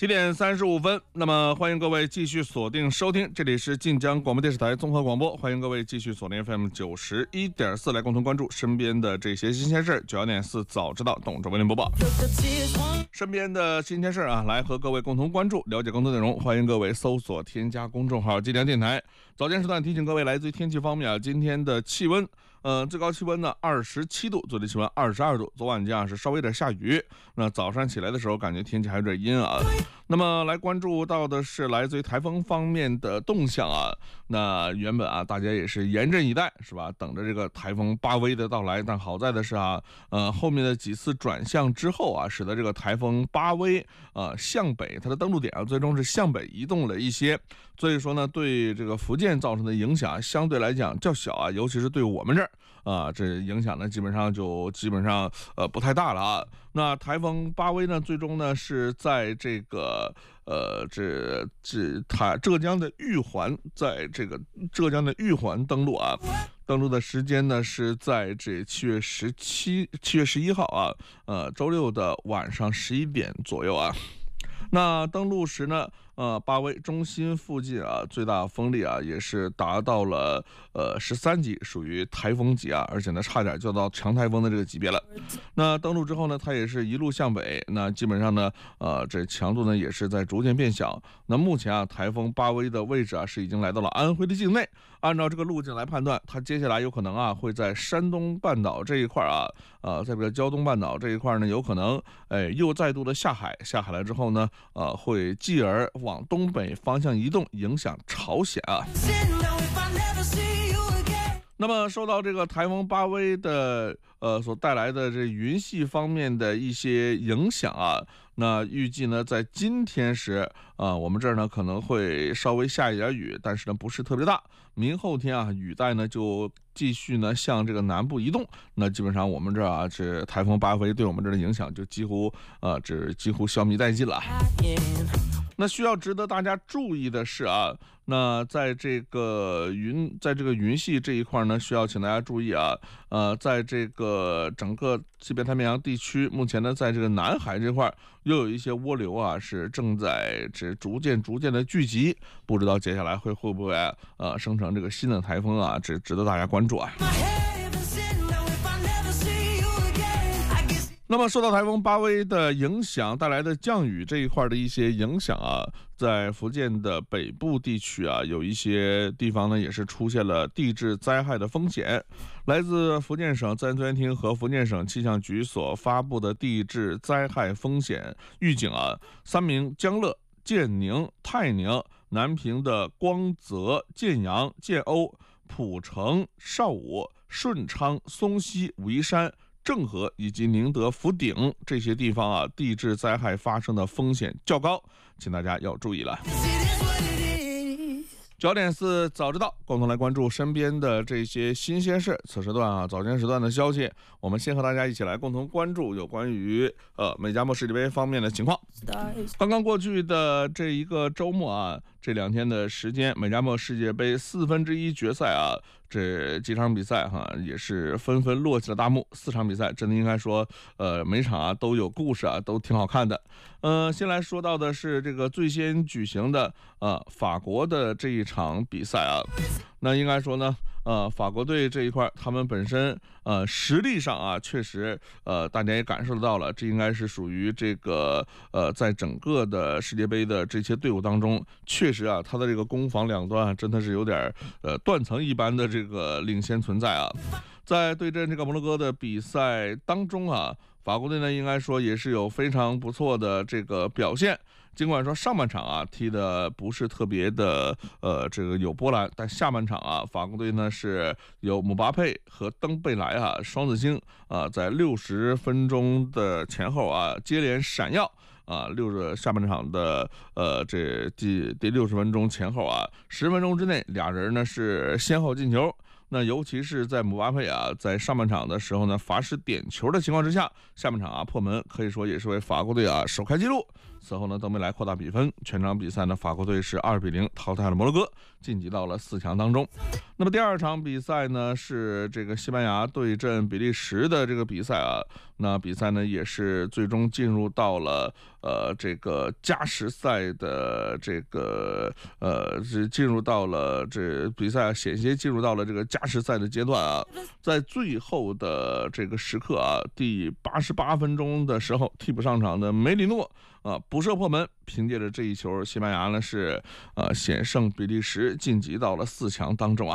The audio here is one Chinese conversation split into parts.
7点35分，那么欢迎各位继续锁定收听，这里是晋江广播电视台综合广播，欢迎各位继续锁定 FM 91.4，来共同关注身边的这些新鲜事。92.4早知道，懂着为您播报身边的新鲜事啊，来和各位共同关注，了解更多内容。欢迎各位搜索添加公众号晋江电台。早间时段提醒各位，来自于天气方面啊，今天的气温最高气温呢27度，最低气温22度。昨晚间是稍微有点下雨，那早上起来的时候感觉天气还有点阴啊。那么来关注到的是来自于台风方面的动向啊。那原本啊大家也是严阵以待是吧，等着这个台风巴威的到来，但好在的是啊后面的几次转向之后啊，使得这个台风巴威向北，它的登陆点啊最终是向北移动了一些，所以说呢对这个福建造成的影响相对来讲较小啊，尤其是对我们这儿这影响呢基本上不太大了啊。那台风巴威呢最终呢是在这个浙江的玉环，在这个浙江的玉环登陆啊，登陆的时间呢是在这7月11号啊，周六的晚上11点左右啊。那登陆时呢巴威中心附近啊，最大风力啊也是达到了13级，属于台风级啊，而且呢差点就到强台风的这个级别了。那登陆之后呢，它也是一路向北，那基本上呢这强度呢也是在逐渐变小。那目前啊台风巴威的位置啊是已经来到了安徽的境内，按照这个路径来判断，它接下来有可能啊会在山东半岛这一块在这个胶东半岛这一块呢有可能又再度的下海了之后呢会继而往东北方向移动，影响朝鲜啊。那么受到这个台风巴威的所带来的这云系方面的一些影响啊，那预计呢在今天时我们这儿呢可能会稍微下一点雨，但是呢不是特别大。明后天啊雨带呢就继续呢向这个南部移动，那基本上我们这儿这台风巴威对我们这儿的影响就几乎消弭殆尽了。那需要值得大家注意的是啊，那在这个云系这一块呢，需要请大家注意啊，在这个整个西北太平洋地区，目前呢，在这个南海这块又有一些涡流啊，是正在逐渐的聚集，不知道接下来会不会生成这个新的台风啊，这值得大家关注啊。那么受到台风巴威的影响带来的降雨这一块的一些影响啊，在福建的北部地区啊，有一些地方呢也是出现了地质灾害的风险。来自福建省自然资源厅和福建省气象局所发布的地质灾害风险预警啊，三明、江乐、建宁、泰宁、南平的光泽、建阳、建瓯、浦城、邵武、顺昌、松溪、武夷山、郑和以及宁德、福鼎这些地方啊，地质灾害发生的风险较高，请大家要注意了。9.4早知道，共同来关注身边的这些新鲜事。此时段啊，早间时段的消息，我们先和大家一起来共同关注有关于美加墨世界杯方面的情况。刚刚过去的这一个周末啊，这2天的时间，美加墨世界杯1/4决赛啊，这几场比赛也是纷纷落起了大幕。4场比赛真的应该说每场啊都有故事啊，都挺好看的。先来说到的是这个最先举行的法国的这一场比赛啊，那应该说呢法国队这一块他们本身实力上啊确实大家也感受得到了，这应该是属于这个在整个的世界杯的这些队伍当中，确实啊他的这个攻防两端真的是有点断层一般的这个领先存在啊。在对阵这个摩洛哥的比赛当中啊，法国队呢应该说也是有非常不错的这个表现，尽管说上半场啊踢的不是特别的这个有波澜，但下半场啊法国队呢是有姆巴佩和登贝莱双子星在60分钟的前后啊接连闪耀下半场的这第60分钟前后啊10分钟之内俩人呢是先后进球。那尤其是在姆巴佩在上半场的时候呢罚失点球的情况之下，下半场破门可以说也是为法国队首开纪录。 此后呢都没来扩大比分。全场比赛呢，法国队是2-0淘汰了摩洛哥，晋级到了4强当中。那么第二场比赛呢是这个西班牙对阵比利时的这个比赛啊，那比赛呢也是最终进入到了这个加时赛的这个是进入到了这比赛险些进入到了这个加时赛的阶段啊，在最后的这个时刻啊，第88分钟的时候，替补上场的梅里诺补射破门，凭借着这一球，西班牙呢是险胜比利时，晋级到了4强当中啊。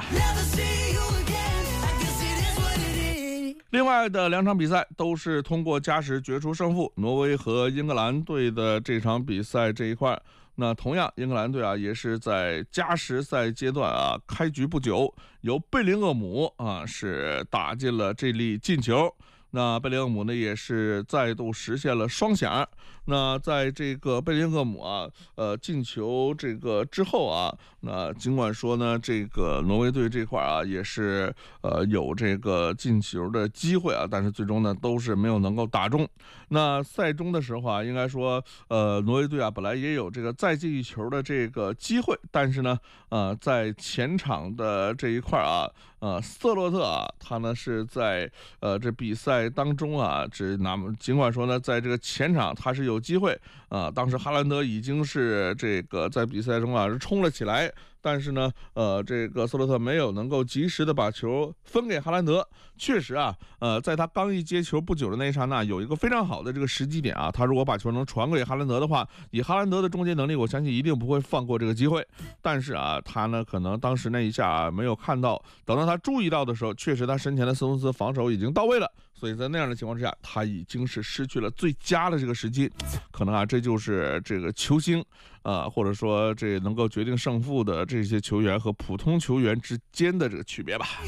另外的2场比赛都是通过加时决出胜负，挪威和英格兰队的这场比赛这一块，那同样英格兰队啊也是在加时赛阶段啊开局不久，由贝林厄姆是打进了这粒进球。那贝林厄姆呢也是再度实现了双响。那在这个贝林厄姆进球这个之后啊，那尽管说呢这个挪威队这块啊也是有这个进球的机会啊，但是最终呢都是没有能够打中。那赛中的时候啊，应该说挪威队啊本来也有这个再进一球的这个机会，但是呢在前场的这一块啊瑟洛特啊他呢是在这比赛当中啊尽管说呢在这个前场他是有机会当时哈兰德已经是这个在比赛中啊是冲了起来，但是呢这个瑟洛特没有能够及时的把球分给哈兰德。确实啊在他刚一接球不久的那一刹那，有一个非常好的这个时机点啊，他如果把球能传给哈兰德的话，以哈兰德的终结能力，我相信一定不会放过这个机会。但是啊他呢可能当时那一下没有看到，等到他注意到的时候，确实他身前的斯通斯防守已经到位了，所以在那样的情况之下，他已经是失去了最佳的这个时机。可能啊这就是这个球星或者说这能够决定胜负的这些球员和普通球员之间的这个区别吧。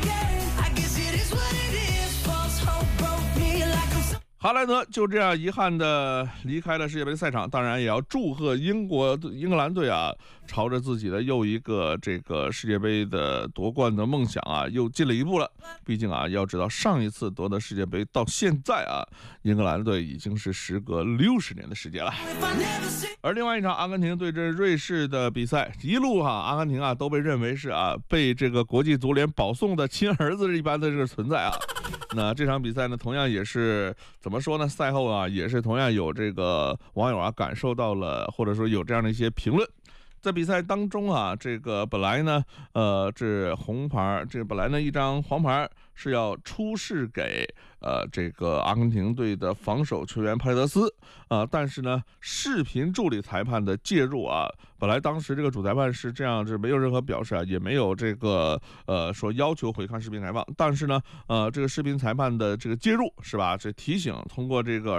哈兰德就这样遗憾的离开了世界杯赛场，当然也要祝贺英格兰队啊，朝着自己的又一个这个世界杯的夺冠的梦想啊，又进了一步了。毕竟啊，要知道上一次夺得世界杯到现在啊，英格兰队已经是时隔60年的时间了。而另外一场阿根廷对阵瑞士的比赛，一路阿根廷啊都被认为是被这个国际足联保送的亲儿子一般的这个存在啊。那这场比赛呢，同样也是怎么说呢？赛后啊，也是同样有这个网友感受到了，或者说有这样的一些评论。在比赛当中啊，这个本来呢，这红牌，这个本来呢一张黄牌是要出示给这个阿根廷队的防守球员帕雷德斯但是呢，视频助理裁判的介入啊，本来当时这个主裁判是这样，是没有任何表示也没有这个说要求回看视频采访，但是呢，这个视频裁判的这个介入是吧？这提醒通过这个。